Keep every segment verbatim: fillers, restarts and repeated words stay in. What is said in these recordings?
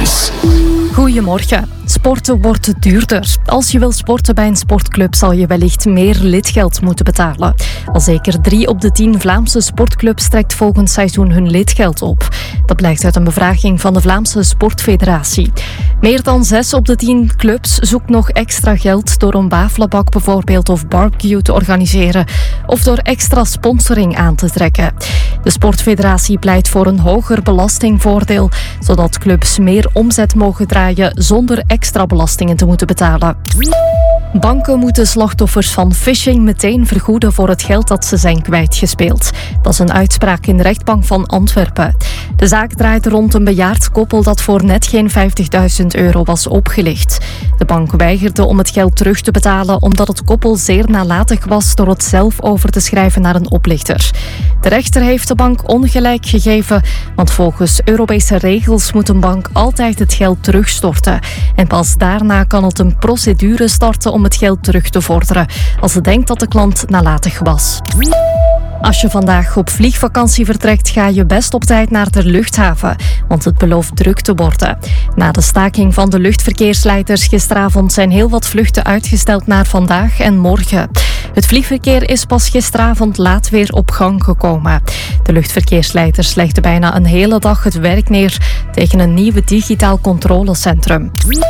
Nieuws. Goedemorgen. Sporten wordt duurder. Als je wil sporten bij een sportclub zal je wellicht meer lidgeld moeten betalen. Al zeker drie op de tien Vlaamse sportclubs trekt volgend seizoen hun lidgeld op. Dat blijkt uit een bevraging van de Vlaamse Sportfederatie. Meer dan zes op de tien clubs zoekt nog extra geld door een wafelbak bijvoorbeeld of barbecue te organiseren of door extra sponsoring aan te trekken. De Sportfederatie pleit voor een hoger belastingvoordeel, zodat clubs meer omzet mogen draaien zonder extra belastingen te moeten betalen. Banken moeten slachtoffers van phishing meteen vergoeden voor het geld dat ze zijn kwijtgespeeld. Dat is een uitspraak in de rechtbank van Antwerpen. De zaak draait rond een bejaard koppel dat voor net geen vijftigduizend euro was opgelicht. De bank weigerde om het geld terug te betalen omdat het koppel zeer nalatig was door het zelf over te schrijven naar een oplichter. De rechter heeft de bank ongelijk gegeven, want volgens Europese regels moet een bank altijd het geld terugstorten. En pas daarna kan het een procedure starten om het geld terug te vorderen, als ze denkt dat de klant nalatig was. Als je vandaag op vliegvakantie vertrekt, ga je best op tijd naar de luchthaven, want het belooft druk te worden. Na de staking van de luchtverkeersleiders gisteravond zijn heel wat vluchten uitgesteld naar vandaag en morgen. Het vliegverkeer is pas gisteravond laat weer op gang gekomen. De luchtverkeersleiders legden bijna een hele dag het werk neer tegen een nieuw digitaal controlecentrum.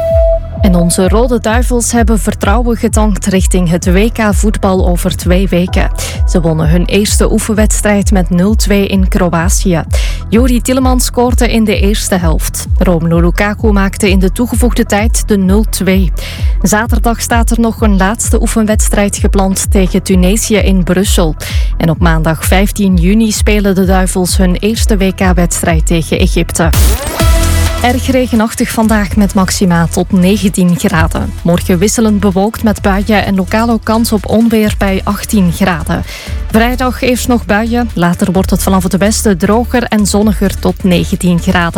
En onze Rode Duivels hebben vertrouwen getankt richting het W K voetbal over twee weken. Ze wonnen hun eerste oefenwedstrijd met nul twee in Kroatië. Juri Tielemans scoorde in de eerste helft. Romelu Lukaku maakte in de toegevoegde tijd de nul twee. Zaterdag staat er nog een laatste oefenwedstrijd gepland tegen Tunesië in Brussel. En op maandag vijftien juni spelen de Duivels hun eerste W K-wedstrijd tegen Egypte. Erg regenachtig vandaag met maxima tot negentien graden. Morgen wisselend bewolkt met buien en lokaal ook kans op onweer bij achttien graden. Vrijdag eerst nog buien, later wordt het vanaf het westen droger en zonniger tot negentien graden.